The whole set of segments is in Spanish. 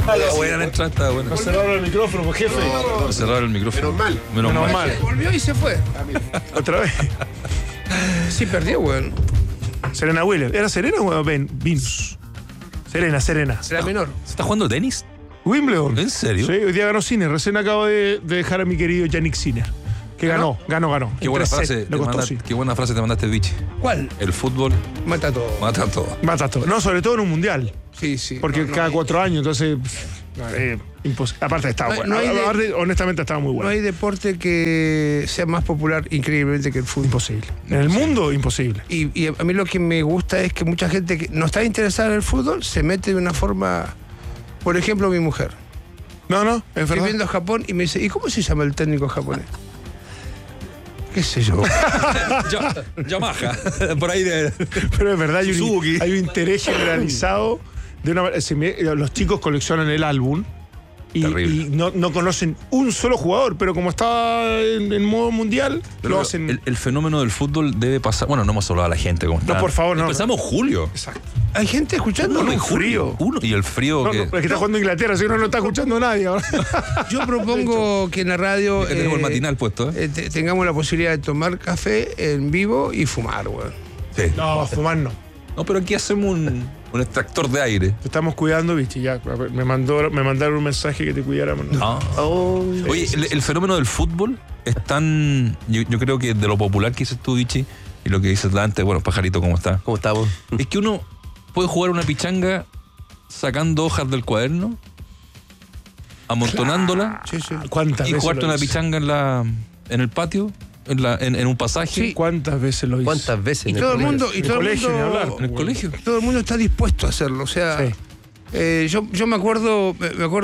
Buena la entrada, está buena. No cerraron el micrófono, jefe. No cerraron el micrófono. Menos mal. Volvió y se fue. Otra vez. Sí, perdió, weón. Serena Williams. ¿Era Serena o Venus? Serena. Era menor. ¿Se está jugando tenis? Wimbledon. ¿En serio? Sí, hoy día ganó Sinner. Recién acabo de dejar a mi querido Yannick Sinner. Que ganó. Qué buena frase. Qué buena frase te mandaste, Vichy. ¿Cuál? El fútbol Mata todo. mata todo. Mata todo. No, sobre todo en un mundial. Sí, sí. Porque cada 4 años, entonces. Aparte estaba bueno. Aparte, honestamente estaba muy bueno. No hay deporte que sea más popular increíblemente que el fútbol. Imposible. En el mundo, imposible. Y a mí lo que me gusta es que mucha gente que no está interesada en el fútbol se mete de una forma. Por ejemplo, mi mujer. No, es Estoy verdad. viendo a Japón y me dice, ¿y cómo se llama el técnico japonés? ¿Qué sé yo? Yamaha. Por ahí de. Pero es verdad, Suzuki. hay un interés generalizado. Los chicos coleccionan el álbum y no conocen un solo jugador, pero como está en modo mundial, Pero lo hacen. el fenómeno del fútbol debe pasar. Bueno, no hemos hablado a la gente como está. No, por favor, no. Empezamos julio. Exacto. Hay gente escuchando. No, frío. Y el frío No, que. es que está jugando Inglaterra, así que no está escuchando nadie ahora. Yo propongo que en la radio Que tenemos el matinal puesto, ¿eh? tengamos la posibilidad de tomar café en vivo y fumar, weón. Sí. No, fumar no. No, pero aquí hacemos un extractor de aire. Te estamos cuidando, bichi. Ya, me mandaron un mensaje que te cuidáramos. Ah. Oye, el fenómeno del fútbol es tan. Yo creo que de lo popular que dices tú, Vichy, y lo que dices antes, bueno, Pajarito, ¿cómo está? ¿Cómo estamos? Es que uno puede jugar una pichanga sacando hojas del cuaderno, amontonándola, Sí, sí. ¿Cuántas y veces jugarte lo una hice? pichanga en el patio, en un pasaje. Sí. ¿Cuántas veces lo hice? ¿Cuántas veces? Y en el todo el colegio? mundo. Y En el todo el colegio, mundo. ni hablar. En el colegio. Todo el mundo está dispuesto a hacerlo. O sea, Sí. yo me acuerdo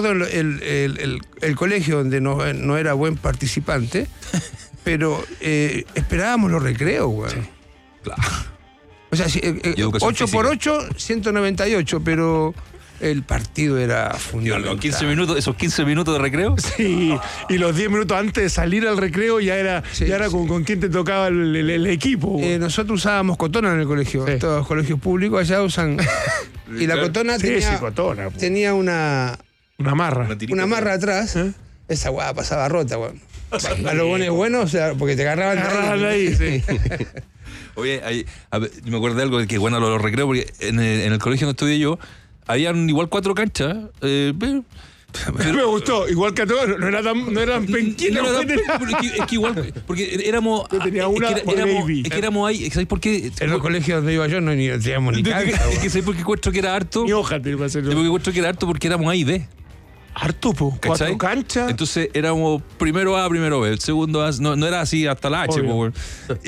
el colegio donde no era buen participante, pero esperábamos los recreos, güey. Claro. O sea, educación 8 física. por 8, 198, pero el partido era Digo, fundamental. los 15 minutos, esos 15 minutos de recreo. Sí, y los 10 minutos antes de salir al recreo ya era con quién te tocaba el equipo. Nosotros usábamos cotona en el colegio. Sí. Todos los colegios públicos allá usan. Y la cotona Sí, tenía, sí, cotona. tenía una Una marra atrás. ¿Eh? Esa weá pasaba rota, weón. A lo bueno, o sea, porque te agarraban Agarraban ahí, sí. Oye, yo me acuerdo de algo que bueno, los recreos, porque en el colegio donde estudié yo, habían igual 4 canchas. Me gustó, igual que a todos, no eran penquinas. Es que igual, porque éramos. Yo tenía una es por baby. que éramos ahí. ¿Sabes por qué? En los colegios donde iba yo no teníamos ni cancha, Es weón. que ¿sabes por qué encuentro que era harto? Ni hoja te iba a hacer. Porque encuentro que era harto porque éramos A y B. Harto, po. 4 ¿Cachai? canchas. Entonces éramos primero A, primero B. El segundo A, no era así hasta la H, Obvio. po, weón.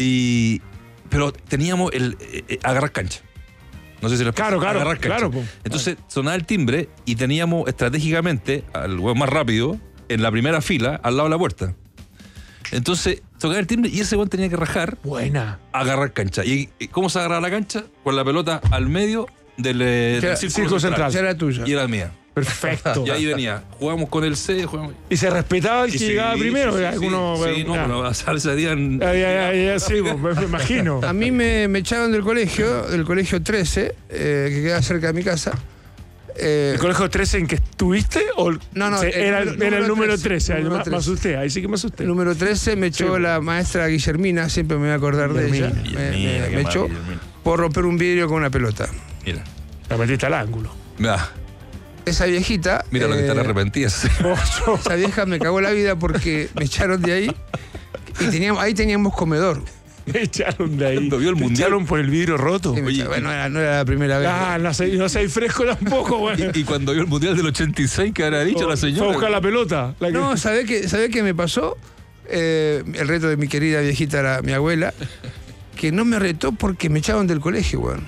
Pero teníamos el agarrar cancha. No sé si les Claro, agarrar cancha. claro, po. Entonces sonaba el timbre y teníamos estratégicamente al weón más rápido en la primera fila al lado de la puerta. Entonces tocaba el timbre y ese weón tenía que rajar, Buena. agarrar cancha. ¿Y cómo se agarraba la cancha? Con la pelota al medio del Círculo central. Esa era tuya. Y era mía. Perfecto. Y ahí venía. Jugamos con el C, jugamos. Y se respetaba el que Y sí, llegaba primero. sí, Algunos, sí, no, ya. pero se dieron. Ya, sí, pues, me imagino. A mí me echaron del colegio 13, que queda cerca de mi casa. ¿El colegio 13 en que estuviste? O No, era el número 13. número Me 13. asusté, ahí sí que me asusté. El número 13 me echó Sí. la maestra Guillermina, siempre me voy a acordar de ella. Guillermina, qué Me echó Guillermina. por romper un vidrio con una pelota. Mira. La metiste al ángulo. Esa viejita. Mira lo que te arrepentías. Esa vieja me cagó la vida porque me echaron de ahí. Y ahí teníamos comedor. Me echaron de ahí. Cuando vio el Me mundial. echaron por el vidrio roto. Y me Oye, echaron- bueno, no era la primera vez. No sé fresco tampoco, güey. Y cuando vio el mundial del 86, ¿qué habrá dicho la Fue a señora? buscar la pelota. No, ¿sabés qué me pasó? El reto de mi querida viejita, era mi abuela, que no me retó porque me echaron del colegio, weón.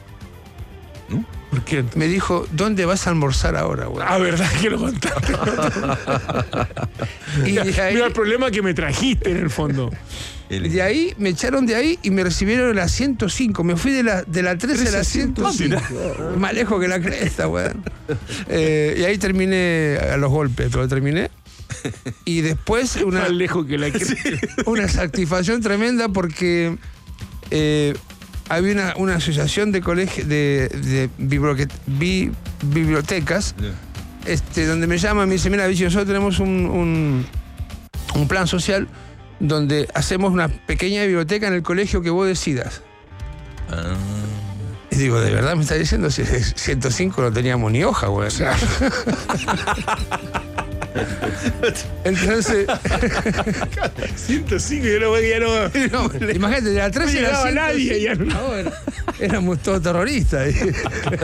¿Por qué? Me dijo, ¿dónde vas a almorzar ahora, weón? Ah, verdad que lo contaste. Y de ahí, Mira el problema que me trajiste en el fondo. de ahí, me echaron de ahí y me recibieron en la 105. Me fui de la 13 a la 105. Más lejos que la cresta, weón. Y ahí terminé a los golpes, pero terminé. Y después Más lejos que la una satisfacción tremenda porque había una asociación de colegios de bibliotecas donde me llama, me dice, mira, Vichy, nosotros tenemos un plan social donde hacemos una pequeña biblioteca en el colegio que vos decidas. Y digo, ¿de verdad me está diciendo? Si 105 no teníamos ni hoja, güey. O sea. Entonces 105 ya no imagínate, de la 3 no llegaba nadie ya no. Éramos todos terroristas. Es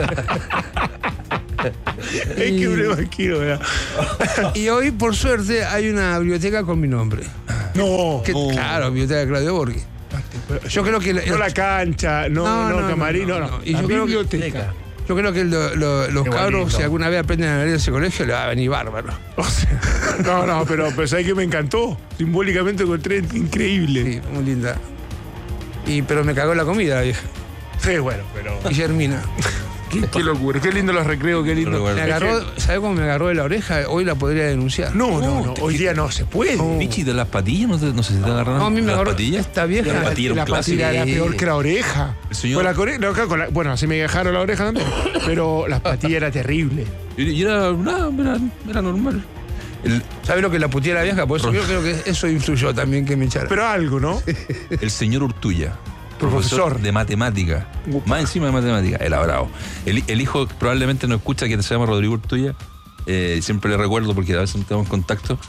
que me imagino, ¿verdad? Y hoy, por suerte, hay una biblioteca con mi nombre. No. Claro, biblioteca de Claudio Borghi. Yo creo que no la cancha, no camarín, no. Y la yo biblioteca. Yo creo que los cabros, si alguna vez aprenden a leer ese colegio, le va a venir bárbaro. O sea, pero ¿sabes qué me encantó? Simbólicamente encontré increíble. Sí, muy linda. Pero me cagó la comida, la vieja. Sí, bueno, pero... Guillermina. Qué locura, qué lindo los recreos, qué lindo. Me agarró, ¿sabes cómo me agarró de la oreja? Hoy la podría denunciar. No, hoy día no se puede. Vichy, de las patillas, no sé si te agarraron. No, a mí me agarró patillas. Esta vieja. La patilla era peor que la oreja. El señor... Bueno, así me dejaron la oreja también, pero la patilla era terrible. Y era normal. ¿Sabes lo que es la putía de la vieja? Por eso yo creo que eso influyó también que me echara. Pero algo, ¿no? El señor Urtulla. Profesor de matemática. Más encima de matemática. Era bravo. El hijo probablemente no escucha, que se llama Rodrigo Urtulla. Siempre le recuerdo porque a veces tenemos contacto.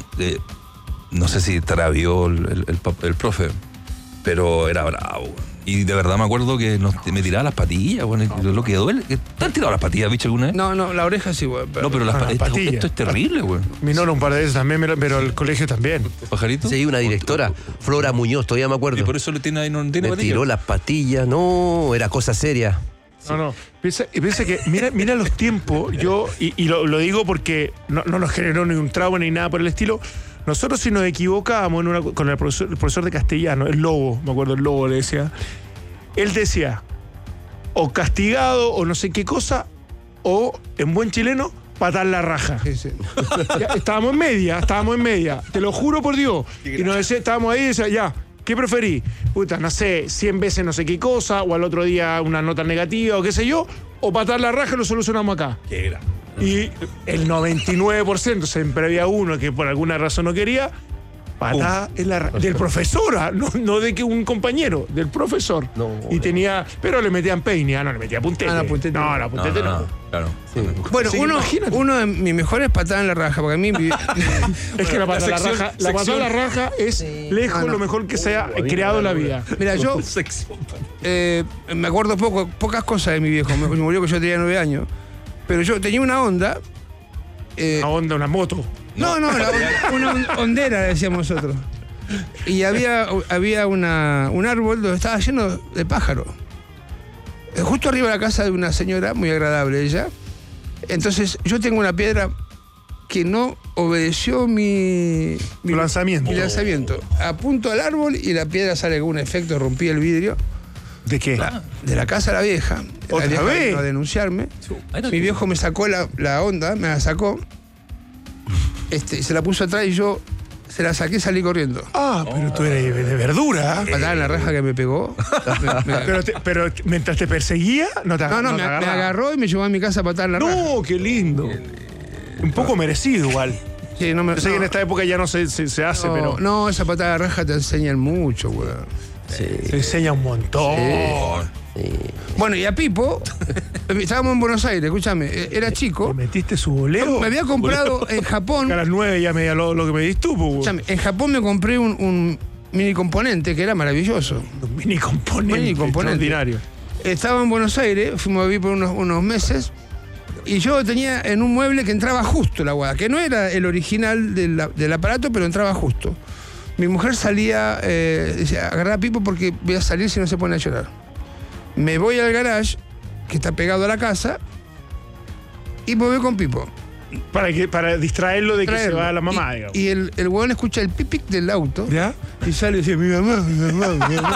No sé si estará vivo el profe, pero era bravo. Y de verdad me acuerdo que me tiraba las patillas, bueno, lo que duele. ¿Te han tirado las patillas, bicho, alguna vez? No, la oreja sí, güey. No, pero las patillas. Esto es terrible, güey. Mi nona un par de veces también, pero el colegio también. ¿Pajarito? Sí, una directora, Flora Muñoz, todavía me acuerdo. Y por eso le tiene ahí, no tiene me patillas. tiró las patillas, no, era cosa seria. No. Piensa que, mira los tiempos, y lo digo porque no nos generó ni un trauma ni nada por el estilo. Nosotros, si nos equivocábamos con el profesor de castellano, el Lobo, me acuerdo, el Lobo le decía, él decía, o castigado, o no sé qué cosa, o, en buen chileno, patar la raja. Sí. Ya, estábamos en media, te lo juro por Dios. Y nos decía, estábamos ahí y decía, ya, ¿qué preferí? Puta, no sé, 100 veces no sé qué cosa, o al otro día una nota negativa, o qué sé yo, o patar la raja y lo solucionamos acá. ¿Qué era? Y el 99%, siempre había uno que por alguna razón no quería, patada en la raja. Del profesor, no de que un compañero, del profesor. No, y tenía, pero le metían peine, no le metía puntete. La puntete no. Claro. Sí. Bueno, Sí, imagínate. uno de mis mejores patadas en la raja, porque a mí... Es que la patada en la raja es lejos lo mejor que se ha creado en la vida. Mira, yo me acuerdo pocas cosas de mi viejo. Me murió que yo tenía 9 años. Pero yo tenía una onda. Una moto. No, una hondera, decíamos nosotros. Y había un árbol donde estaba lleno de pájaros. Justo arriba de la casa de una señora, muy agradable ella. Entonces, yo tengo una piedra que no obedeció mi lanzamiento. Mi lanzamiento. Apunto al árbol y la piedra sale con un efecto, rompí el vidrio. ¿De qué? De la casa de la vieja. ¿Otra vieja vez? vino a denunciarme. Mi viejo me sacó la onda, me la sacó. Se la puso atrás y yo se la saqué y salí corriendo. Pero tú eres de verdura. Patada en la raja que me pegó. Pero mientras te perseguía, no te me agarró y me llevó a mi casa a patar en la raja. No, qué lindo. Un poco merecido igual. Sí, Yo sé que en esta época ya no se hace, pero... No, esa patada de raja te enseñan mucho, weón. Sí. Se enseña un montón. Sí. Bueno, y a Pipo, estábamos en Buenos Aires, escúchame, era ¿Le chico. metiste su bolero? Me había comprado en Japón. A las 9 ya me dio lo que me diste tú, pues. Escúchame, en Japón me compré un mini componente que era maravilloso. Un mini componente. Extraordinario. Estaba en Buenos Aires, fuimos a vivir por unos meses. Y yo tenía en un mueble que entraba justo la guada, que no era el original del aparato, pero entraba justo. Mi mujer salía, decía, agarrá a Pipo porque voy a salir si no se pone a llorar. Me voy al garage, que está pegado a la casa, y me voy con Pipo. Para distraerlo de que se va a la mamá, digamos. Y el huevón escucha el pipic del auto. ¿Ya? Y sale y dice, mi mamá.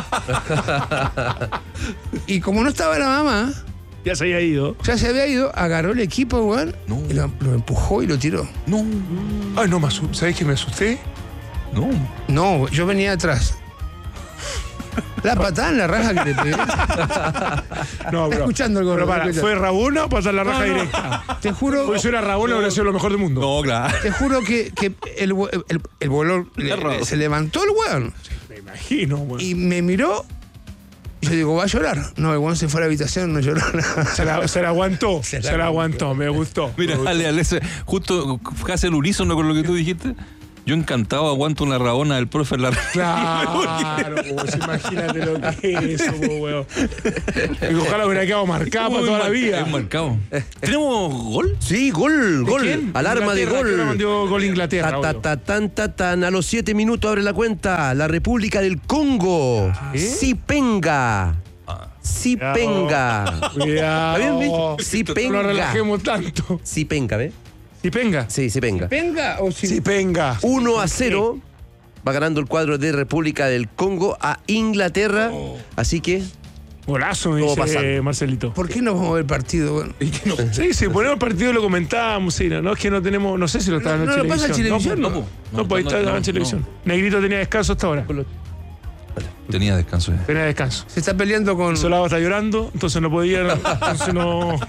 Y como no estaba la mamá, Ya se había ido. agarró el equipo, weón, y lo empujó y lo tiró. No. Ay, no, ¿sabés que me asusté? No. No, yo venía atrás. La patada en la raja que le pegué. No, Está escuchando el gordo. Pero para, ¿fue Rabona o pasar la raja No, no. directa? Te juro, Porque si era Rabona hubiera sido lo mejor del mundo. No, claro. te juro que el bolón se levantó el weón Me imagino, weón. y me miró. Y yo digo, ¿va a llorar? No, el weón se fue a la habitación, no lloró nada. Se la aguantó. Se la aguantó, me gustó. Mira, dale, justo casi el unísono con lo que tú dijiste. Yo encantado aguanto una rabona del profe en la Claro, pues, imagínate lo que es eso, pues, weón. Y ojalá hubiera quedado marcado para toda la vida. Es marcado. ¿Tenemos gol? Sí, gol. ¿Quién? Alarma de Inglaterra, ¿qué hora gol. mandó gol Inglaterra? Ta, obvio? ta, tan, ta, tan. A los 7 minutos abre la cuenta. La República del Congo. Sipenga. Sipenga. Cuidado. ¿Está bien, Vic? No Sipenga. nos relajemos tanto. Sipenga, ¿ves? ¿Y penga? Sí, Sipenga. ¿Venga o si Sí, penga. 1-0. Va ganando el cuadro de República del Congo a Inglaterra. Así que Golazo, me ¿Cómo dice pasaron? Marcelito. ¿Por qué no vamos a ver el partido, weón? Sí, si ponemos el partido lo comentábamos, sí, no es que no tenemos, no sé si lo estaban No, en no lo pasa en televisión. televisión, No, pues ahí estaba en televisión. Negrito tenía descanso hasta ahora. Tenía descanso. Tenía descanso. Se está peleando con. Solado está llorando, entonces no podía, entonces no.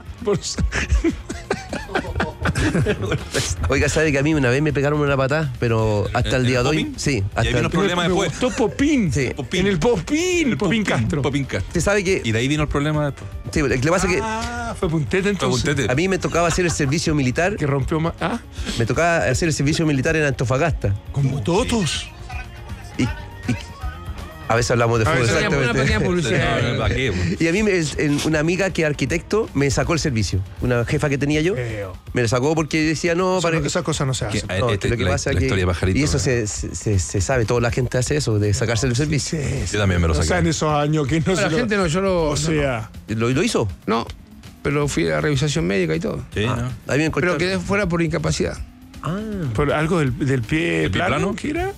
Oiga, sabe que a mí una vez me pegaron una patada, pero hasta el día de hoy. Popín? Sí, Y ahí hasta vino el el. problema Me después. gustó Popín. Sí. En el Popín. Popín Castro. Popín Castro. Usted sabe que. Y de ahí vino el problema después. Sí, lo que pasa es que Fue puntete entonces. Preguntete. a mí me tocaba hacer el servicio militar. Que rompió más. ¿Ah? Me tocaba hacer el servicio militar en Antofagasta. Como todos. Y a veces hablamos de fútbol, veces Una pequeña exactamente. publicidad. No, ¿para qué? Y a mí, una amiga que es arquitecto, me sacó el servicio. Una jefa que tenía yo, Feo. me lo sacó porque decía, no, para que. Esas cosas no se hacen. Que- No, Este, lo que la- pasa la que. historia de Pajarito, y eso ¿verdad? se sabe, toda la gente hace eso, de sacarse el servicio. Yo también me lo O sea, saqué. en esos años que no La se lo- gente no, yo lo. O sea, ¿Lo hizo? No, pero fui a revisación médica y todo. Sí, ¿no? A mí me Pero encontraron. quedé fuera por incapacidad. por algo del pie ¿El pie plano, plano? ¿qué era?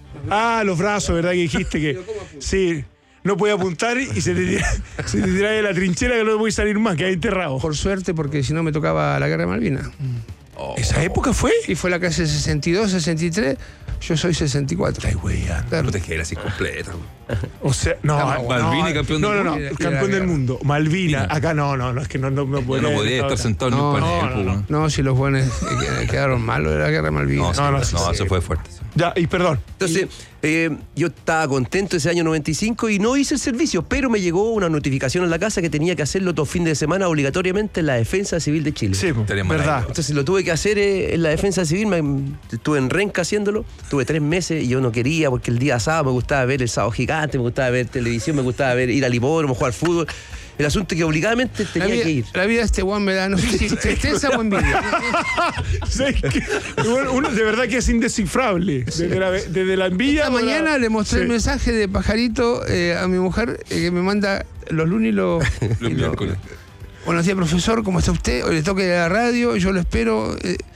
Ah, los brazos, ¿verdad? Que dijiste que. Sí. No puede apuntar y se te tira de la trinchera que no puede salir más, que hay enterrado. Por suerte, porque si no me tocaba la guerra de Malvinas. ¿Esa época fue? Y fue la clase 62, 63, yo soy 64. Ay, güey, ya. Claro. No te quedas así completa. O sea, no. Malvina, campeón del no, mundo. campeón del mundo. Malvina. Acá no, es que no puede. No podría estar sentado en No, un no, panel. pues, weón. No, si los buenos quedaron malos de la guerra de Malvinas. No, sí, no, sí. eso fue fuerte. Sí. Ya, y perdón. Entonces, yo estaba contento ese año 95 y no hice el servicio, pero me llegó una notificación en la casa que tenía que hacerlo todo fin de semana obligatoriamente en la Defensa Civil de Chile. Sí, Tenemos verdad. ahí. Entonces lo tuve que hacer en la Defensa Civil, estuve en Renca haciéndolo, tuve 3 meses y yo no quería porque el día sábado me gustaba ver el sábado gigante, me gustaba ver televisión, me gustaba ir al hipódromo, jugar fútbol. El asunto es que obligadamente tenía que ir. La vida de este Juan me da, no sé si tristeza o envidia. ¿Sabes qué? Bueno, uno de verdad que es indescifrable. Desde la envidia. Esta mañana le mostré el Sí. mensaje de Pajarito a mi mujer que me manda los lunes y los miércoles. Buenos días, profesor, ¿cómo está usted? Hoy le toque ir a la radio, yo lo espero.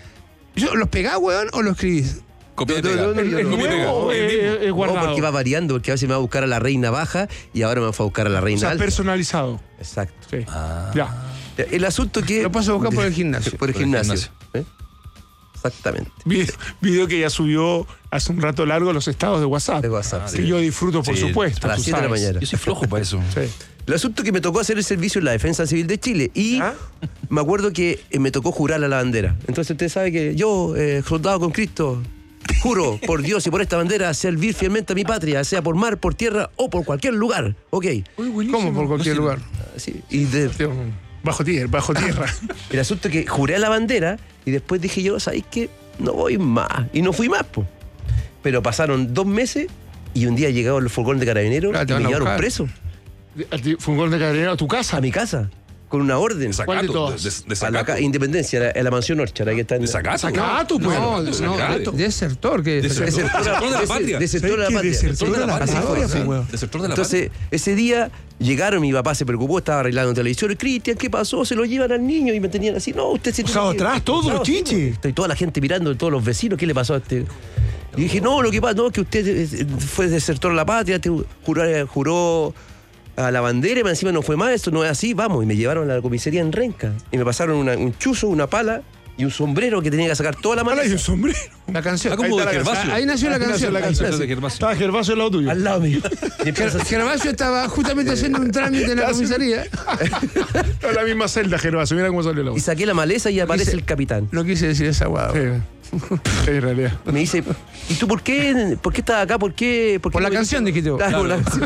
¿Yo los pegás, weón, o lo escribís? Copia y No, pega. no, no, ¿Es no, Copia y pega. nuevo o es No, guardado? porque va variando, porque a veces me va a buscar a la reina baja y ahora me fue a buscar a la O reina sea, alta. personalizado. Exacto. Sí. Ah. Ya. El asunto que. Lo paso a buscar por el gimnasio. Por el Por el gimnasio. gimnasio. ¿eh? Exactamente. Video que ya subió hace un rato largo los estados de WhatsApp. De WhatsApp. Que yo disfruto, por Sí, supuesto. a las tú 7 de la sabes. mañana. Yo soy flojo para eso. Sí. El asunto es que me tocó hacer el servicio en la Defensa Civil de Chile y ¿Ah? me acuerdo que me tocó jurar a la bandera. Entonces usted sabe que yo, soldado con Cristo, juro por Dios y por esta bandera servir fielmente a mi patria, sea por mar, por tierra o por cualquier lugar. Ok. Uy, buenísimo. ¿Cómo por cualquier lugar? Así, y Bajo tierra, bajo tierra. el asunto es que juré a la bandera y después dije yo, ¿sabéis qué? No voy más. Y no fui más, po. Pero pasaron 2 meses y un día llegaba el furgón de carabineros Claro, te y van me a llevaron buscar. preso Fue un gol de carabinero a tu casa. a mi casa con una orden. De ¿Cuál de sacato. todos? De A la sacato. Independencia, en la mansión Orchara, que está en De sacato. Sacato, pues. No, Desertor. desertor, ¿qué es? Desertor de la patria. Desertor de la ¿Sabes qué? patria. Desertor de la Así patria, fue. pues. Desertor de la patria. Entonces, ese día llegaron, mi papá se preocupó, estaba arreglando televisión. Cristian, ¿qué pasó? Se lo llevan al niño y me tenían así. No, usted se O sea, tiene que- atrás, todo, No, sí, chiche. Estoy toda la gente mirando, todos los vecinos, ¿qué le pasó a este? Y dije, no, lo que pasa, no, que usted fue desertor de la patria, juró a la bandera y encima no fue más, esto no es así, vamos. Y me llevaron a la comisaría en Renca y me pasaron un chuzo, una pala y un sombrero que tenía que sacar toda la Ahora hay maleza. un sombrero. La canción. Como de está la Gervasio. Ahí nació la canción. De Gervasio. Estaba Gervasio al lado tuyo. Al lado mío. Y empieza a- Gervasio estaba justamente haciendo un trámite en la comisaría. Está en la misma celda, Gervasio. Mira cómo salió la y voz. saqué la maleza y aparece Dice- el capitán. No quise decir esa guada. Sí, en realidad. Me dice, ¿y tú por qué estás acá? ¿Por qué Por la no canción, viniste?" dijiste vos. Claro, por la canción.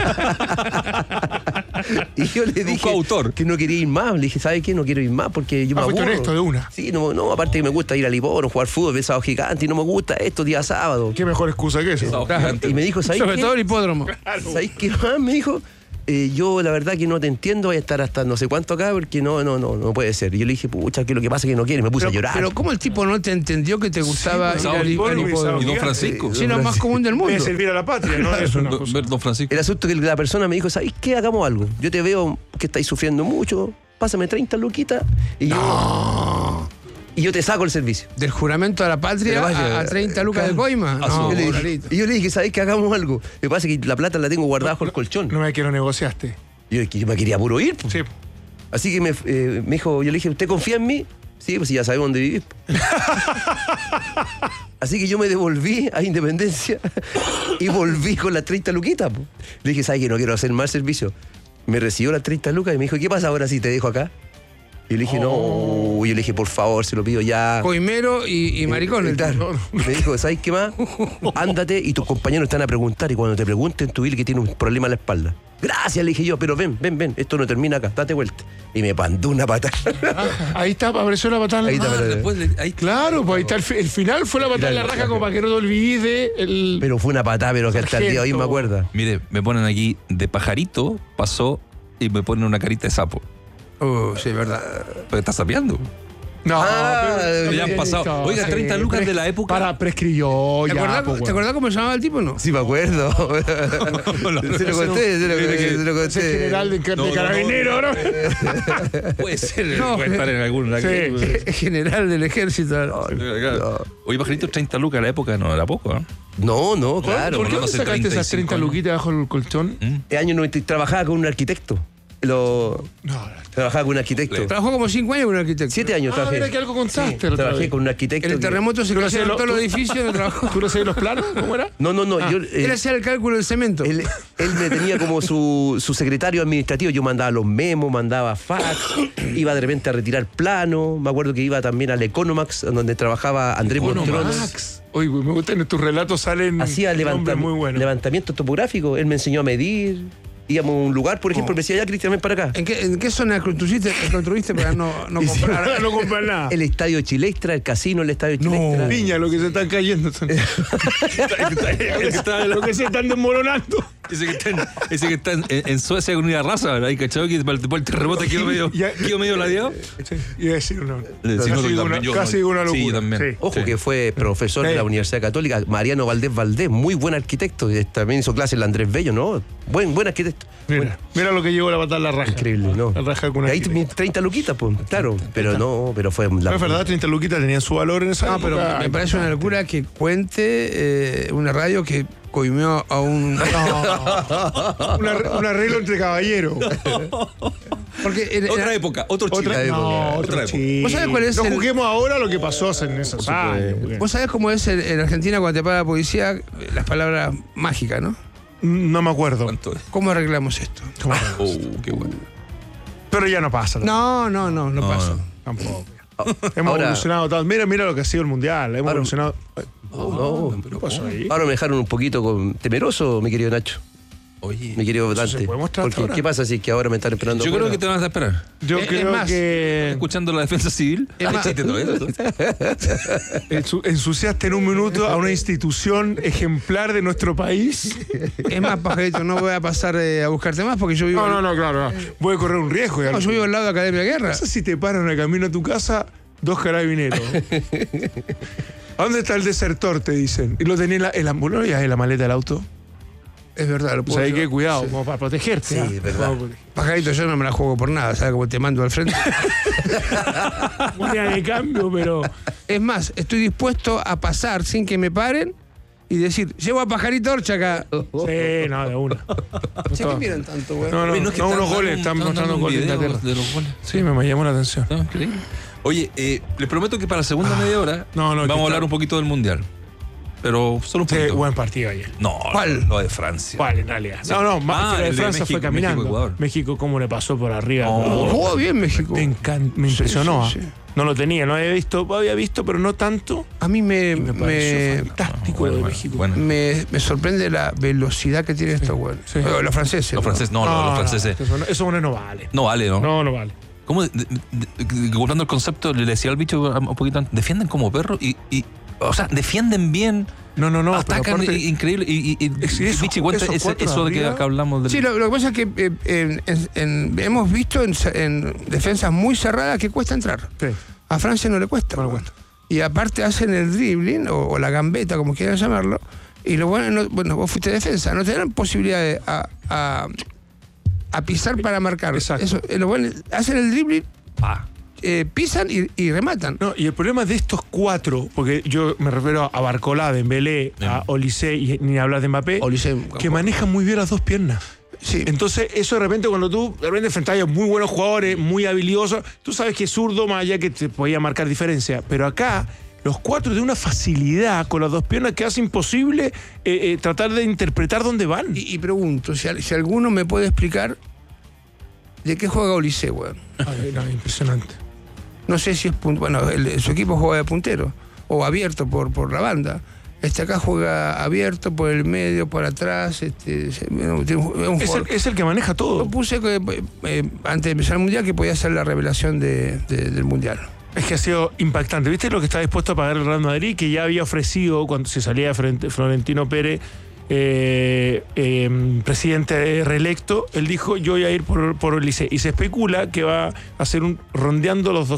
Y yo le dije coautor. que no quería ir más. Le dije, ¿sabes qué? No quiero ir más porque yo me fuiste aburro. honesto de una. Sí, no, aparte que me gusta ir a Livorno, jugar fútbol, ver Sábado Gigante, y no me gusta esto día sábado. Qué mejor excusa que eso. Y me dijo, ¿sabes Sobre qué? todo el hipódromo. ¿Sabes qué más? Me dijo, yo la verdad que no te entiendo, voy a estar hasta no sé cuánto acá porque no puede ser. Y yo le dije, pucha, que lo que pasa es que no quiere, me puse a llorar. Pero ¿cómo el tipo no te entendió que te gustaba ir al hipódromo? Y don Francisco. Sí, lo más común del mundo. Debe servir a la patria, ¿no? Es una cosa. Ver don Francisco. El asunto es que la persona me dijo, ¿sabes qué? Hagamos algo. Yo te veo que estáis sufriendo mucho, pásame 30 luquitas y yo te saco el servicio. Del juramento a la patria De la patria. a 30 lucas de coima. Yo le dije- Clarito. y yo le dije, ¿sabes qué? Hagamos algo. Lo que pasa es que la plata la tengo guardada bajo el colchón. No me quiero negociaste. Yo me quería puro ir. Pues. Sí. Así que me dijo, yo le dije, ¿usted confía en mí? Sí, pues ya sabemos dónde vivir. Así que yo me devolví a Independencia y volví con las 30 luquitas. Po. Le dije, ¿sabes qué? No quiero hacer más servicio. Me recibió las 30 lucas y me dijo, ¿qué pasa ahora si te dejo acá? Y le dije, no. Yo le dije, por favor, se lo pido ya. Coimero y maricón. el Claro. Me dijo, ¿sabes qué más? Ándate y tus compañeros están a preguntar y cuando te pregunten, tú dile que tiene un problema en la espalda. Gracias, le dije yo, pero ven, esto no termina acá, date vuelta. Y me mandó una patada. Ahí está, apareció la patada. Ahí está, pero- Después ahí Claro, pues ahí está el final fue la patada en la raja como para que no te olvides de el. Pero fue una patada, pero que hasta el día de hoy me acuerda. Mire, me ponen aquí de pajarito, pasó y me ponen una carita de sapo. Sí, es verdad. Porque está sapeando. No, pero Ya han pasado. Oiga, 30 lucas de la época. Para prescribió ¿Te ya. acordás, pues, ¿te bueno. acordás cómo se llamaba el tipo o no? Sí, me acuerdo. Se lo conté, se lo Ese conté. general de carabinero, ¿no? Puede ser. No. Puede estar en algún lado. Sí. General del ejército. Oye, pajarito, 30 lucas de la época no era poco, ¿eh? No, claro. ¿Por qué no hace sacaste esas 35 30 años. luquitas bajo el colchón? El año 90 trabajaba con un arquitecto. Trabajaba con un arquitecto. Trabajó como 5 años con un arquitecto. 7 años Ah, trabajé. mira que algo contaste. la otra Trabajé vez. con un arquitecto. En el que- terremoto se ¿Tú lo cayeron hacías todos los lo- edificios no trabajó. ¿Tú no sabes los planos? ¿Cómo era? No, yo. Él hacía el cálculo del cemento. Él me tenía como su secretario administrativo. Yo mandaba los memos, mandaba fax, iba de repente a retirar plano. Me acuerdo que iba también al Economax, donde trabajaba Andrés Montrón. Max. Oye, me gusta en tus relatos salen Hacía nombres muy buenos. levantamiento topográfico. Él me enseñó a medir. Íbamos a un lugar, por ejemplo, me decía, ya Cristian, ven para acá. ¿En qué zona construiste para no comprar? No comprar nada. El estadio Chilextra, el casino, el estadio Chilextra. Piña, lo que se están cayendo. Lo que se están desmoronando. Ese que está en Suecia con una raza, ¿verdad? ¿Y cachado que por el terremoto quedó medio ladeado? Sí, iba a decir una. Casi una locura. Sí, yo también. Sí. Ojo que fue profesor de la Universidad Católica, Mariano Valdés, muy buen arquitecto. También hizo clases el Andrés Bello, ¿no? Buen arquitecto. Mira lo que llegó la patada en la raja. Increíble, ¿no? La raja con Y ahí arquitecto. 30 luquitas, pues, claro. Pero fue No es verdad, 30 luquitas tenían su valor en esa No, época. pero me parece una locura que cuente una radio que coimeó a un... Un arreglo entre caballeros. Porque en Otra época, otro Otra, Chile. no, Otra otro época. chiste. ¿Vos sabés cuál es No el- juguemos ahora lo que pasó en esos años. porque- ¿Vos sabés cómo es en Argentina cuando te para la policía las palabras mágicas, no? No me acuerdo. ¿Cuánto es? ¿Cómo arreglamos esto? Qué bueno. Pero ya no pasa. No pasa. Tampoco. Hemos Ahora- evolucionado tanto. Mira lo que ha sido el mundial. Hemos Ahora- evolucionado. No, ¿Qué pasó ahí? ahora me dejaron un poquito temeroso, mi querido Nacho, Oye, mi querido se Dante. puede mostrar hasta Porque, ahora. ¿qué pasa si es que ahora me están esperando? yo creo afuera? que te van a esperar. Yo Es creo más, que Escuchando la defensa civil. Es más- Chiste todo esto. ensuciaste en un minuto a una institución ejemplar de nuestro país. Es más, pajarito, no voy a pasar a buscarte más porque yo vivo... No, claro. Voy a correr un riesgo. No, yo vivo al lado de Academia Guerra. No sé si te paran el camino a tu casa 2 carabineros. ¿A dónde está el desertor? Te dicen. Y lo tenía en la ambulancia, en la maleta del auto. Es verdad, lo O puedo sea, hay llevar. que cuidado, como para protegerte. Sí, es verdad. Pajarito, yo no me la juego por nada, ¿sabes? Como te mando al frente. Moneda de cambio, pero. Es más, estoy dispuesto a pasar sin que me paren y decir, llevo a Pajarito Orcha acá. Sí, no, de una. Che, ¿qué miran tanto, güey? No, Oye, es que unos están goles, dando están un mostrando goles de video Inglaterra. de los goles. Sí, me llamó la atención. ¿No? ¿Creí? Oye, les prometo que para la segunda media hora no, vamos a hablar claro. un poquito del Mundial. Pero solo un poquito. Buen partido ayer. No, ¿Cuál? lo de Francia. ¿Cuál en realidad? Sí. No, más que lo de el de Francia México, fue caminando. México-Ecuador. México, cómo le pasó por arriba. No. Jugó bien México. Me impresionó. Sí, sí. No lo tenía, había visto, pero no tanto. A mí Me pareció fantástico lo de México. Bueno. me sorprende la velocidad que tienen estos güeyes. Sí. Los franceses. Los franceses, los franceses. Eso no vale. No vale, ¿no? No vale. ¿Cómo? Guardando el concepto, le decía al bicho un poquito antes, defienden como perros o sea, defienden bien. No. Atacan aparte, increíble. eso, Bichi, cuenta esos cuatro eso de que arriba. acá hablamos de. Sí, lo que pasa es que hemos visto en defensas muy cerradas que cuesta entrar. Sí. A Francia no le cuesta. No le cuesta. Y aparte hacen el dribbling o la gambeta, como quieran llamarlo. Y lo bueno, vos fuiste defensa, no te dan posibilidad de a pisar para marcar. Exacto. Eso, lo bueno, hacen el dribbling, Ah. pisan y rematan. No, y el problema de estos cuatro, porque yo me refiero a Barcolá, Dembélé, a Olise y ni hablar de Mbappé, Olise, que manejan muy bien las dos piernas. Sí. Entonces, eso de repente, cuando tú de repente enfrentas a muy buenos jugadores, muy habilidosos, tú sabes que es zurdo, más allá que te podía marcar diferencia. Pero acá, los cuatro de una facilidad con las dos piernas que hace imposible tratar de interpretar dónde van. Y pregunto, si alguno me puede explicar de qué juega Olise, weón. Ay, no, impresionante. No sé si es su equipo juega de puntero o abierto por la banda. Acá juega abierto por el medio, por atrás. Es un jugador. Es el que maneja todo. Yo puse que antes de empezar el mundial que podía ser la revelación del mundial. Es que ha sido impactante. ¿Viste lo que está dispuesto a pagar el Real Madrid? Que ya había ofrecido cuando se salía Florentino Pérez, presidente reelecto. Él dijo: yo voy a ir por Olise. Y se especula que va a ser rondeando los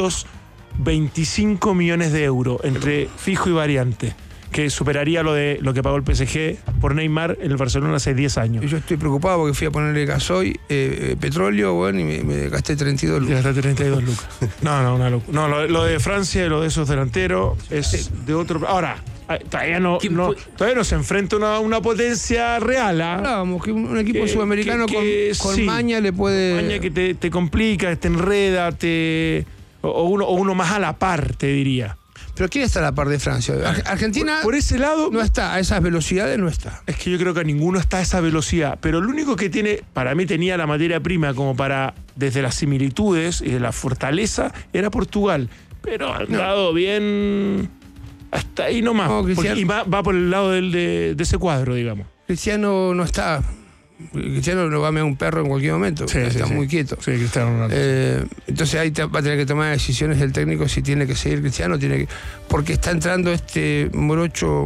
225 millones de euros entre fijo y variante, que superaría lo que pagó el PSG por Neymar en el Barcelona hace 10 años. Yo estoy preocupado porque fui a ponerle gasoil, petróleo, bueno, y me gasté 32 Y lucas. gastaste 32 lucas. No, una locura. No, lo de Francia y lo de esos delanteros es de otro. Ahora, todavía no se enfrenta una potencia real. Hablábamos que un equipo sudamericano con sí, maña le puede. Maña que te complica, te enreda, o uno más a la par, te diría. Pero ¿quién está a la par de Francia? Argentina Por ese lado. no está, a esas velocidades no está. Es que yo creo que a ninguno está a esa velocidad. Pero el único que para mí tenía la materia prima como para, desde las similitudes y de la fortaleza, era Portugal. Pero han dado bien hasta ahí nomás. No, Y va por el lado de ese cuadro, digamos. Cristiano no está. Cristiano lo va a mear un perro en cualquier momento. Está muy quieto. Sí, Cristiano Ronaldo. Entonces ahí va a tener que tomar decisiones el técnico si tiene que seguir Cristiano, porque está entrando morocho.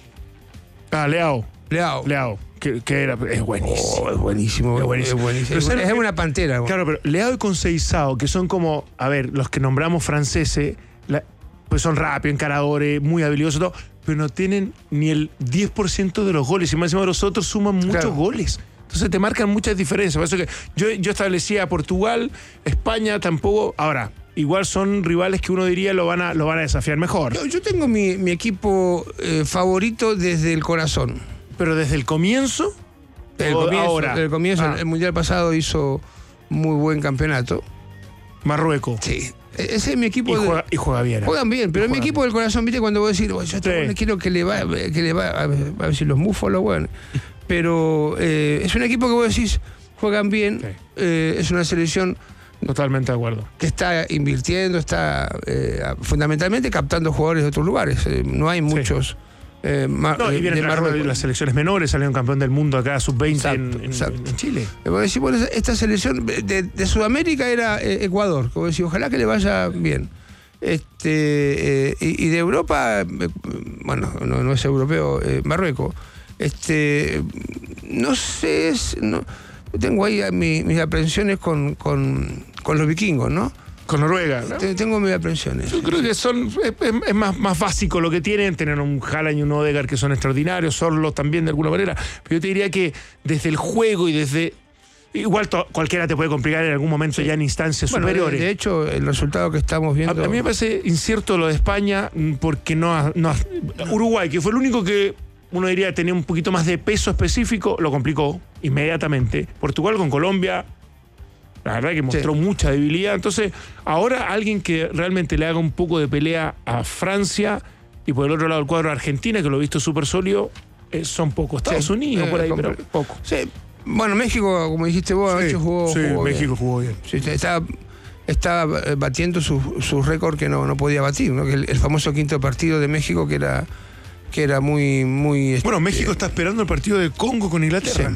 Leao. Leao. Que es buenísimo. Es buenísimo. Es buenísimo. Pero Es una pantera. Claro, pero Leao y Conceição, que son como, a ver, los que nombramos franceses, pues son rápidos, encaradores, muy habilidosos, todo, pero no tienen ni el 10% de los goles. Y más encima de los otros suman muchos goles. Entonces te marcan muchas diferencias. Por eso que yo establecía a Portugal, España tampoco. Ahora, igual son rivales que uno diría lo van a desafiar mejor. Yo tengo mi equipo favorito desde el corazón. Pero desde el comienzo. Ahora. Desde el comienzo. El mundial pasado hizo muy buen campeonato. Marruecos. Sí. Ese es mi equipo. Y juega bien. Juegan bien, pero es mi equipo del corazón, ¿viste? Cuando vos decís, yo quiero que le va a ver si los búfalos, bueno. Pero es un equipo que vos decís, juegan bien, es una selección totalmente de acuerdo, que está invirtiendo, está fundamentalmente captando jugadores de otros lugares. No hay muchos y vienen de Marruecos. las selecciones menores, salieron campeón del mundo acá, sub-20 en Chile. Vos decís, bueno, esta selección de Sudamérica era Ecuador, como decís, ojalá que le vaya bien. Y de Europa, bueno, no es europeo, Marruecos. No sé, tengo ahí mis aprensiones con los vikingos, ¿no? Con Noruega, ¿no? Tengo mis aprensiones. Yo creo que es más básico lo que tienen, tener un Haaland y un Odegaard que son extraordinarios, Sorlos también de alguna manera, pero yo te diría que desde el juego y desde... Igual cualquiera te puede complicar en algún momento ya en instancias superiores. De hecho, el resultado que estamos viendo... A mí me parece incierto lo de España porque Uruguay, que fue el único que uno diría tenía un poquito más de peso específico, lo complicó inmediatamente. Portugal con Colombia La verdad que mostró mucha debilidad. Entonces, ahora alguien que realmente le haga un poco de pelea a Francia y por el otro lado el cuadro de Argentina, que lo he visto súper sólido, son pocos. Estados Unidos, por ahí, pero poco. Sí. Bueno, México, como dijiste vos, anoche jugó México bien. jugó bien. Sí, estaba batiendo su récord que no podía batir, ¿no? Que el famoso quinto partido de México que era muy bueno, México está esperando el partido de Congo con Inglaterra.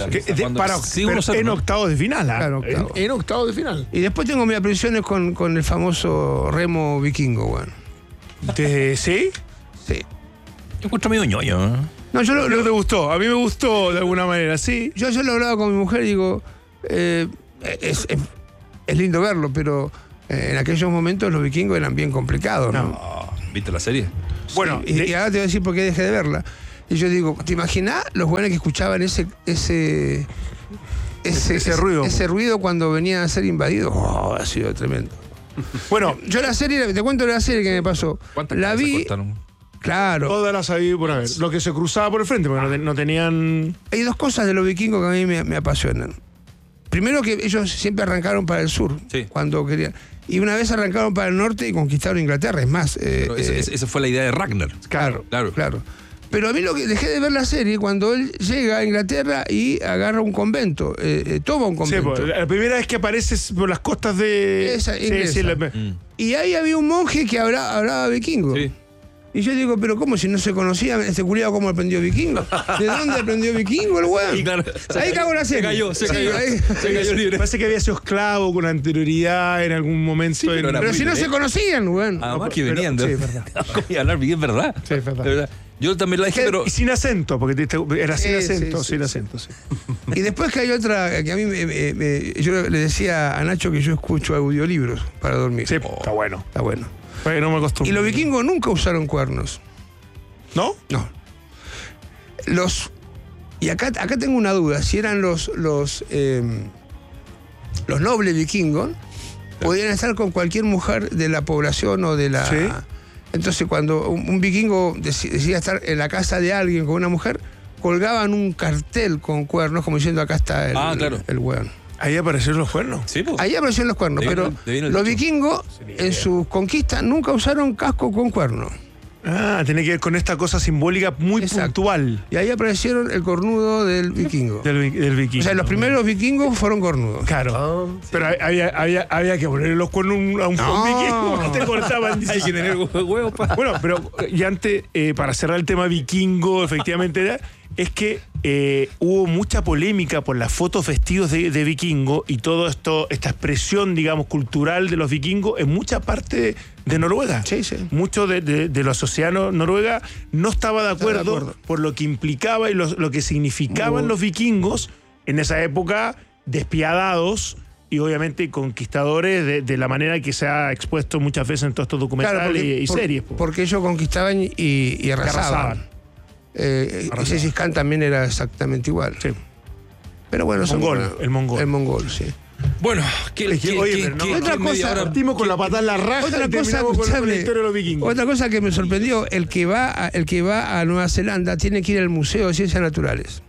En octavos de final. Claro, en octavos de final. Y después tengo mis aprensiones con el famoso remo vikingo, bueno. ¿Sí? Sí. Yo encuentro medio ñoño, ¿eh? No, ¿no te gustó? A mí me gustó de alguna manera, sí. Yo lo hablaba con mi mujer y digo, es lindo verlo, pero en aquellos momentos los vikingos eran bien complicados, ¿no? ¿Viste la serie? Bueno, y ahora te voy a decir por qué dejé de verla. Y yo digo, ¿te imaginás los buenos que escuchaban ese ruido? Ese ruido cuando venían a ser invadidos. Ha sido tremendo. Bueno, yo la serie, te cuento la serie que me pasó. La vi. Claro. Todas las había por haber. Lo que se cruzaba por el frente, porque no tenían. Hay dos cosas de los vikingos que a mí me apasionan. Primero, que ellos siempre arrancaron para el sur, cuando querían. Y una vez arrancaron para el norte y conquistaron Inglaterra. Es más. Esa fue la idea de Ragnar. Claro. Pero a mí lo que dejé de ver la serie cuando él llega a Inglaterra y agarra un convento, toma un convento. Sí, la primera vez que apareces por las costas de... Esa, inglesa. Y ahí había un monje que hablaba vikingo. Sí. Y yo digo, pero ¿cómo si no se conocía este culiado cómo aprendió vikingo? ¿De dónde aprendió vikingo el weón? Claro, ahí cagó la serie. Se cayó libre. Parece que había sido esclavo con anterioridad en algún momento. Sí, pero si no se conocían, weón. Además que venían de... Sí, es verdad. ¿Cómo iba a hablar bien, verdad? Sí, es verdad. Yo también la dije, pero... Y sin acento, porque era sin acento, sin acento, sí. Y después que hay otra, que a mí yo le decía a Nacho que yo escucho audiolibros para dormir. Sí, está bueno. Está bueno. No me acostumbro. Y los vikingos nunca usaron cuernos. ¿No? No. Y acá tengo una duda, si eran los nobles vikingos, podían estar con cualquier mujer de la población o de la... Sí. Entonces, cuando un vikingo decía estar en la casa de alguien con una mujer, colgaban un cartel con cuernos, como diciendo, acá está el weón. ¿Ahí aparecieron los cuernos? Sí, pues. Ahí aparecieron los cuernos, pero los vikingos en sus conquistas nunca usaron casco con cuernos. Tiene que ver con esta cosa simbólica muy puntual. Y ahí aparecieron el cornudo del vikingo. Del vikingo. O sea, los primeros vikingos fueron cornudos. Claro. Pero había que ponerle los cuernos a un vikingo. No te cortaban. Hay que tener huevos. Bueno, pero y antes, para cerrar el tema vikingo, efectivamente, es que hubo mucha polémica por las fotos vestidos de vikingo y todo esto, esta expresión, digamos, cultural de los vikingos en mucha parte de Noruega. Sí. Mucho de la sociedad noruega no estaba de acuerdo por lo que implicaba y lo que significaban los vikingos en esa época, despiadados y obviamente conquistadores de la manera que se ha expuesto muchas veces en todos estos documentales y series. Porque ellos conquistaban y arrasaban. Gengis Khan también era exactamente igual. Sí. Pero bueno, el mongol. El mongol, sí. Bueno, otra cosa, partimos con la patada en la raja. Otra cosa, con la historia de los vikingos. Otra cosa que me sorprendió, el que va a Nueva Zelanda tiene que ir al Museo de Ciencias Naturales.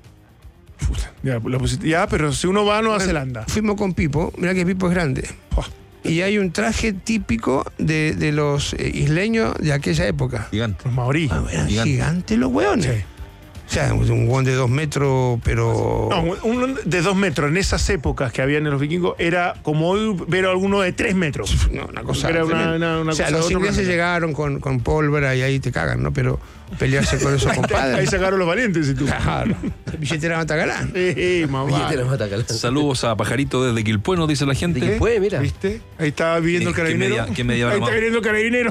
Pero si uno va a Nueva Zelanda. Fuimos con Pipo, mirá que Pipo es grande. Y hay un traje típico de los isleños de aquella época. Gigante. Los maorí. Eran gigantes los hueones. Sí. O sea, un hueón de 2 metros, pero... No, uno de 2 metros en esas épocas que habían en los vikingos era como hoy ver a alguno de 3 metros. No, una cosa... Era una o sea, cosa los ingleses llegaron con pólvora y ahí te cagan, ¿no? Pero pelearse con esos compadres... Ahí sacaron los valientes, y tú. Claro. Billetera Matagalán. Billetera Matagalán. Saludos a Pajarito desde Quilpué, nos dice la gente. ¿De Quilpué, mira? ¿Viste? Ahí estaba viviendo el carabinero. ¿Qué media hora ahí más? está viviendo el carabinero.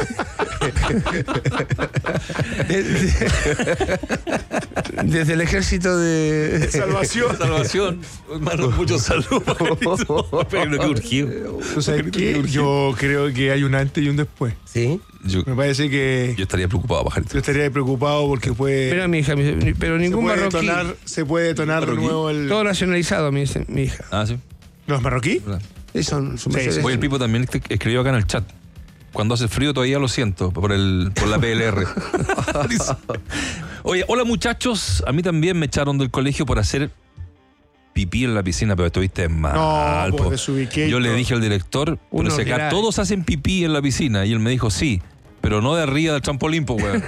Desde el ejército de... Salvación. Hermano, muchos saludos, Pajarito. Pero qué urgido. ¿Tú sabes qué? Yo creo que hay un antes y un después. ¿Sí? Me parece que... Yo estaría preocupado, Pajarito. Yo estaría preocupado porque puede... Mira, mi hija, pero ningún marroquí... Se puede detonar de nuevo el... Todo nacionalizado, mi hija. Ah, sí. ¿No es marroquí? Sí, son Sí. Oye, el Pipo también escribió acá en el chat. Cuando hace frío todavía lo siento por la PLR. Oye, hola muchachos. A mí también me echaron del colegio por hacer pipí en la piscina, pero estuviste mal. No, po. desubiqué. Yo le dije al director, pero si acá todos hacen pipí en la piscina. Y él me dijo, sí, pero no de arriba del trampolín, po, weón.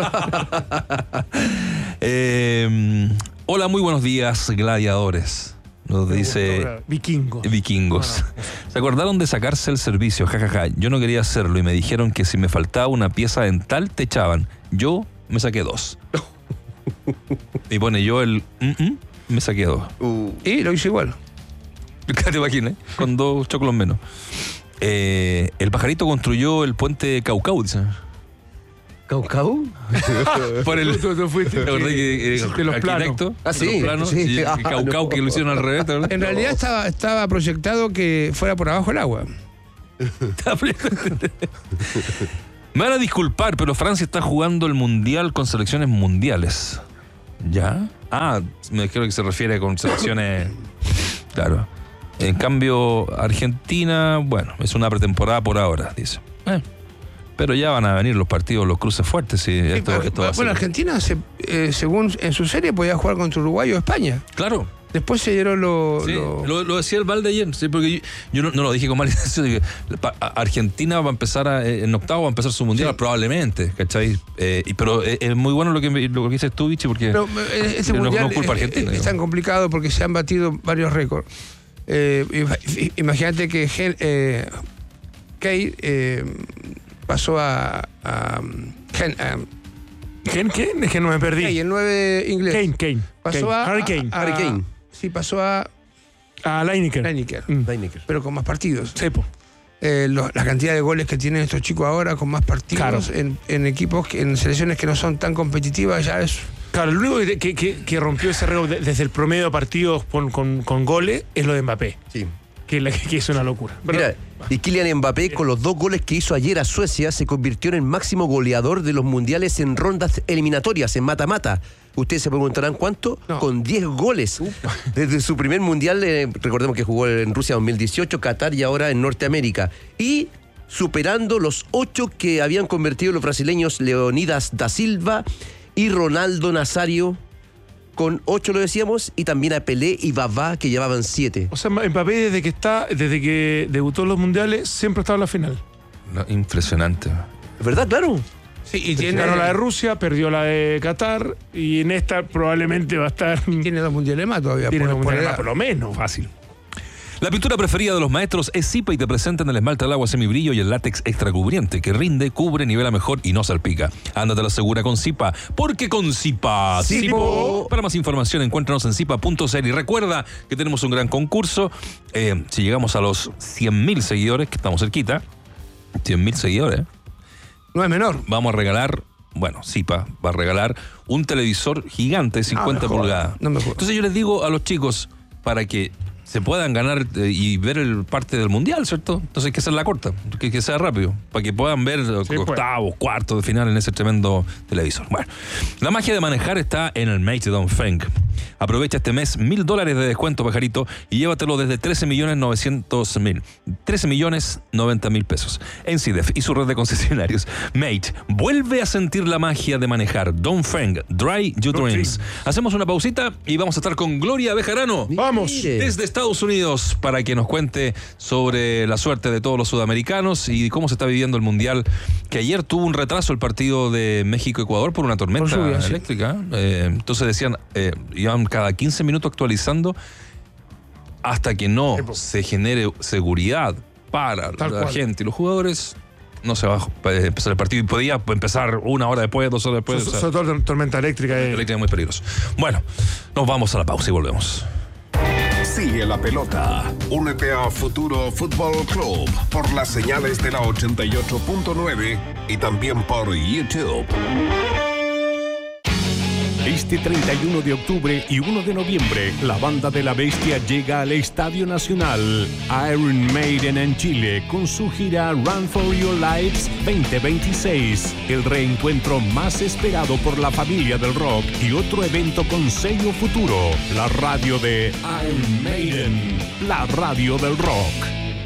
Hola, muy buenos días, gladiadores. Nos dice vikingos. ¿Se acordaron de sacarse el servicio? Jajaja. Yo no quería hacerlo y me dijeron que si me faltaba una pieza dental te echaban. Yo me saqué 2. Y pone yo me saqué 2. Y lo hice igual. ¿Te imaginas? Con 2 choclos menos. El pajarito construyó el puente Caucau, dice. ¿Caucau? Por el. Tú fuiste. ¿Te acordás que los arquitecto? Ah, sí. Los planos, Sí. y Caucau, que lo hicieron al revés. ¿te acordás? En realidad estaba proyectado que fuera por abajo el agua. Me van a disculpar, pero Francia está jugando el mundial con selecciones mundiales. ¿Ya? Me creo que se refiere con selecciones. Claro. En cambio, Argentina, bueno, es una pretemporada por ahora, dice. Pero ya van a venir los partidos, los cruces fuertes. Y esto va a ser... Argentina, según en su serie, podía jugar contra Uruguay o España. Claro. Después se dieron lo decía el Valde ayer, ¿sí? Porque yo no lo dije con mala intención. Argentina va a empezar en octavo, va a empezar su mundial, probablemente, ¿cachai? Pero es muy bueno lo que dices tú, Vichy, porque ese mundial no culpa a Argentina. Es tan complicado porque se han batido varios récords. Imagínate que Kane pasó a ¿Quién? Es que no me perdí. Kane, el 9 inglés. Kane. Pasó Harry Kane. Harry Kane. Sí, pasó a Lineker. Lineker. Pero con más partidos. Sepo. La cantidad de goles que tienen estos chicos ahora con más partidos en equipos, en selecciones que no son tan competitivas, ya es... Claro, el único que rompió ese récord desde el promedio de partidos con goles es lo de Mbappé. Sí. Que es una locura. Pero, mira, y Kylian Mbappé, con los 2 goles que hizo ayer a Suecia, se convirtió en el máximo goleador de los mundiales en rondas eliminatorias, en mata-mata. Ustedes se preguntarán cuánto, con 10 goles. Desde su primer mundial, recordemos que jugó en Rusia 2018, Qatar y ahora en Norteamérica. Y superando los 8 que habían convertido los brasileños Leonidas da Silva y Ronaldo Nazario, con 8 lo decíamos, y también a Pelé y Babá, que llevaban 7. O sea, Mbappé desde que debutó en los mundiales siempre ha estado en la final. No, impresionante. ¿Es verdad? Claro. Sí, y ganó la de Rusia, perdió la de Qatar, y en esta probablemente va a estar... Tiene 2 mundiales más todavía. Tiene 2 mundiales más, por lo menos. Fácil. La pintura preferida de los maestros es Zipa y te presentan el esmalte al agua semibrillo y el látex extra cubriente que rinde, cubre, nivela mejor y no salpica. Ándate a la segura con Zipa, porque con Zipa. Zipo. Para más información encuéntranos en zipa.cl y recuerda que tenemos un gran concurso. Si llegamos a los 100.000 seguidores, que estamos cerquita, 100.000 seguidores. No es menor. Vamos a regalar... Bueno, Zipa va a regalar un televisor gigante de 50 pulgadas. No me jodas. Entonces yo les digo a los chicos, para que se puedan ganar y ver el parte del mundial, ¿cierto? Entonces hay que hacer la corta, que sea rápido, para que puedan ver octavos, cuartos de final en ese tremendo televisor. Bueno, la magia de manejar está en el Mate Dongfeng. Aprovecha este mes $1,000 de descuento, pajarito, y llévatelo desde 13.900.000. 13.090.000 pesos. En CIDEF y su red de concesionarios. Mate, vuelve a sentir la magia de manejar. Dongfeng, Dry Your Dreams. Hacemos una pausita y vamos a estar con Gloria Bejarano. ¡Vamos! Desde Estados Unidos, para que nos cuente sobre la suerte de todos los sudamericanos y cómo se está viviendo el Mundial, que ayer tuvo un retraso el partido de México-Ecuador por una tormenta eléctrica. Entonces decían, iban cada 15 minutos actualizando hasta que no se genere seguridad para la gente y los jugadores. No se va a empezar el partido y podía empezar 1 hora después, 2 horas después. Sobre todo tormenta eléctrica. Eléctrica es muy peligroso. Bueno, nos vamos a la pausa y volvemos. Sigue la pelota. Únete a Futuro Fútbol Club por las señales de la 88.9 y también por YouTube. Este 31 de octubre y 1 de noviembre, la Banda de la Bestia llega al Estadio Nacional Iron Maiden en Chile con su gira Run for Your Lives 2026. El reencuentro más esperado por la familia del rock y otro evento con sello Futuro. La radio de Iron Maiden, la radio del rock.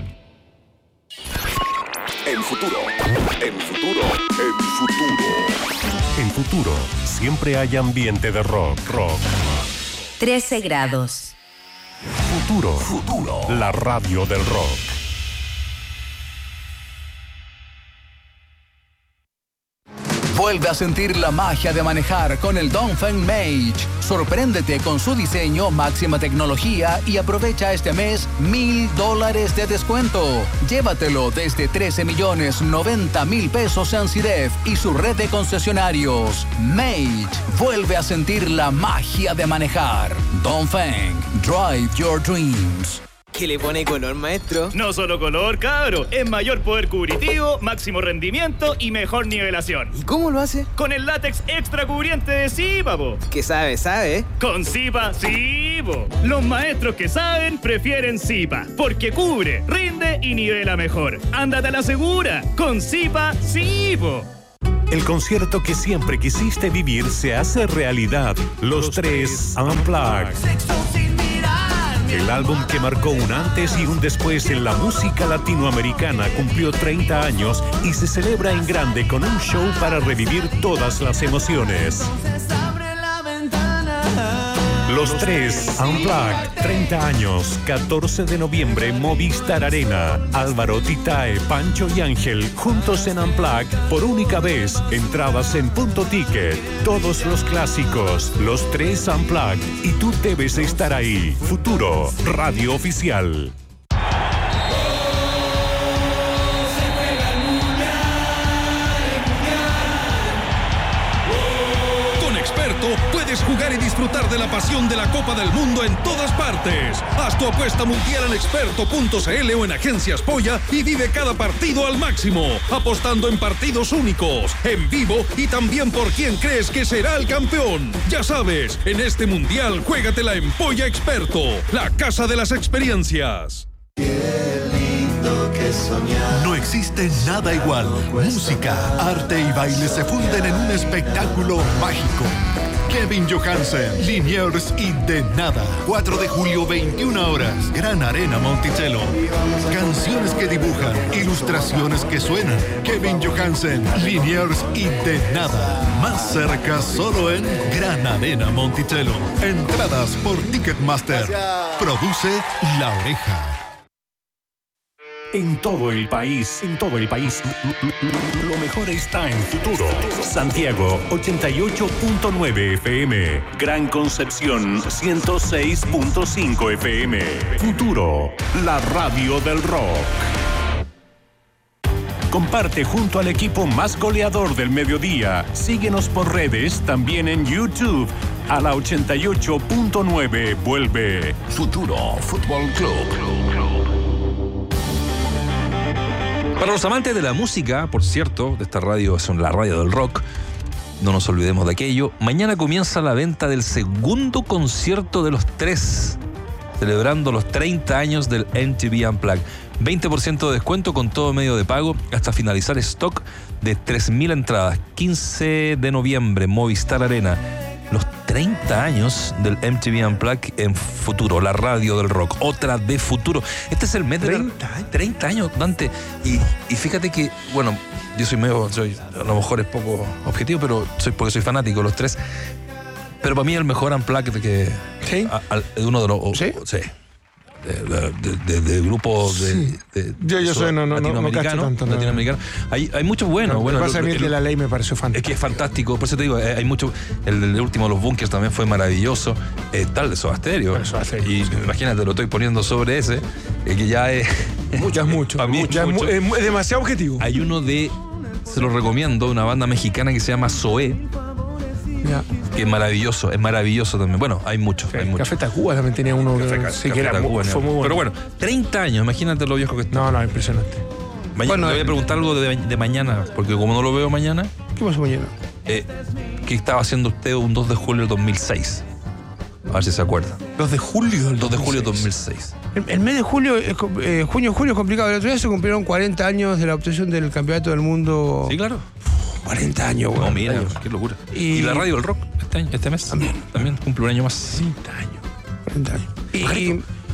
En Futuro, en Futuro, en Futuro. En Futuro, siempre hay ambiente de rock. 13 grados. Futuro. La radio del rock. Vuelve a sentir la magia de manejar con el Dongfeng Mage. Sorpréndete con su diseño, máxima tecnología y aprovecha este mes $1,000 de descuento. Llévatelo desde 13,090,000 pesos en CIDEF y su red de concesionarios. Mage vuelve a sentir la magia de manejar. Dongfeng, drive your dreams. ¿Qué le pone color, maestro? No solo color, cabro. Es mayor poder cubritivo, máximo rendimiento y mejor nivelación. ¿Y cómo lo hace? Con el látex extra cubriente de Zipa, po. Que sabe. Con Zipa, sí, po. Los maestros que saben prefieren Zipa, porque cubre, rinde y nivela mejor. Ándate a la segura. Con Zipa, sí, po. El concierto que siempre quisiste vivir se hace realidad. Los Tres Unplugged. El álbum que marcó un antes y un después en la música latinoamericana cumplió 30 años y se celebra en grande con un show para revivir todas las emociones. Los Tres Unplugged, 30 años, 14 de noviembre, Movistar Arena. Álvaro, Titae, Pancho y Ángel, juntos en Unplugged, por única vez. Entradas en Punto Ticket. Todos los clásicos, Los Tres Unplugged. Y tú debes estar ahí. Futuro, radio oficial. Puedes jugar y disfrutar de la pasión de la Copa del Mundo en todas partes. Haz tu apuesta mundial en experto.cl o en Agencias Polla y vive cada partido al máximo, apostando en partidos únicos, en vivo y también por quién crees que será el campeón. Ya sabes, en este mundial juégatela en Polla Experto, la casa de las experiencias. No existe nada igual. Música, arte y baile se funden en un espectáculo mágico. Kevin Johansen, Liniers y De Nada. 4 de julio, 21 horas. Gran Arena Monticello. Canciones que dibujan, ilustraciones que suenan. Kevin Johansen, Liniers y De Nada. Más cerca solo en Gran Arena Monticello. Entradas por Ticketmaster. Produce La Oreja. En todo el país, lo mejor está en Futuro. Santiago, 88.9 FM. Gran Concepción, 106.5 FM. Futuro, la radio del rock. Comparte junto al equipo más goleador del mediodía. Síguenos por redes, también en YouTube. A la 88.9 vuelve Futuro Fútbol Club. Para los amantes de la música, por cierto, de esta radio, son la radio del rock, no nos olvidemos de aquello. Mañana comienza la venta del segundo concierto de los Tres, celebrando los 30 años del MTV Unplugged. 20% de descuento con todo medio de pago hasta finalizar stock de 3.000 entradas. 15 de noviembre, Movistar Arena. Los 30 años del MTV Unplugged en Futuro, la radio del rock. Otra de Futuro. Este es el mes de 30 años, Dante. Y fíjate que, bueno, yo a lo mejor es poco objetivo, pero porque soy fanático de los Tres. Pero para mí el mejor Unplugged que... ¿Sí? Uno de los... ¿Sí? Sí. De grupos yo soy no cacho tanto, latinoamericano. Hay muchos buenos. Lo que pasa a mí de la ley me pareció fantástico. Es que es fantástico, por eso te digo, hay mucho. El último de los Bunkers también fue maravilloso. Tal de Soda Stereo. Y imagínate, lo estoy poniendo sobre ese, que ya es. Mucho. Para mí es demasiado objetivo. Hay uno se lo recomiendo, una banda mexicana que se llama Zoé. Ya. Que es maravilloso también. Bueno, hay mucho. Café Tacuba también tenía uno que fue muy bueno. Pero bueno, 30 años, imagínate lo viejo que está. No, impresionante. Bueno, le voy a preguntar algo de mañana, porque como no lo veo mañana. ¿Qué pasó mañana? ¿Qué estaba haciendo usted un 2 de julio del 2006? A ver si se acuerda. 2 de julio del 2 de julio del 2006. El mes de julio, junio es complicado. El otro día se cumplieron 40 años de la obtención del campeonato del mundo. Sí, claro. 40 años, güey. No, mira, qué locura. Y la radio del rock, este mes. También cumple un año más. 40 años. Y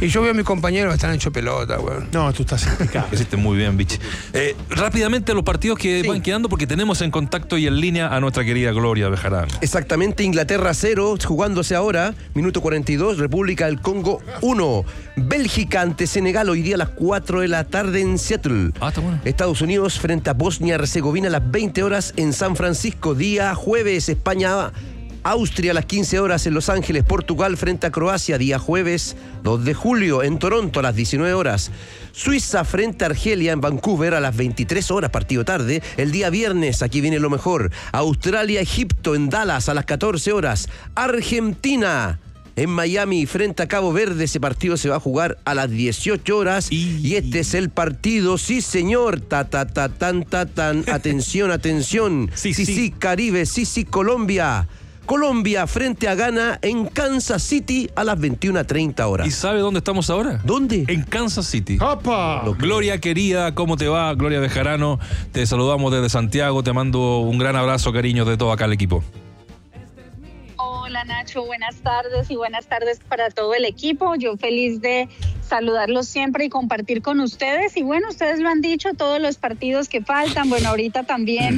Y yo veo a mis compañeros que están hechos pelota, weón. No, tú estás explicado. Hiciste muy bien, Vichy. Rápidamente los partidos que van quedando, porque tenemos en contacto y en línea a nuestra querida Gloria Bejarano. Exactamente, Inglaterra 0, jugándose ahora, minuto 42, República del Congo 1. Bélgica ante Senegal hoy día a las 4 de la tarde en Seattle. Está bueno. Estados Unidos frente a Bosnia-Herzegovina a las 20 horas en San Francisco. Día jueves, España Austria a las 15 horas en Los Ángeles, Portugal frente a Croacia, día jueves 2 de julio en Toronto a las 19 horas. Suiza frente a Argelia en Vancouver a las 23 horas, partido tarde. El día viernes, aquí viene lo mejor, Australia-Egipto en Dallas a las 14 horas. Argentina en Miami frente a Cabo Verde, ese partido se va a jugar a las 18 horas. Y este es el partido, sí señor, atención, atención. Sí, Caribe, sí, Colombia. Colombia frente a Ghana en Kansas City a las 21:30 horas. ¿Y sabe dónde estamos ahora? ¿Dónde? En Kansas City. ¡Opa! Gloria querida, ¿cómo te va? Gloria Bejarano, te saludamos desde Santiago, te mando un gran abrazo, cariño, de todo acá el equipo. Hola Nacho, buenas tardes y buenas tardes para todo el equipo. Yo feliz de saludarlos siempre y compartir con ustedes. Y bueno, ustedes lo han dicho, todos los partidos que faltan. Bueno, ahorita también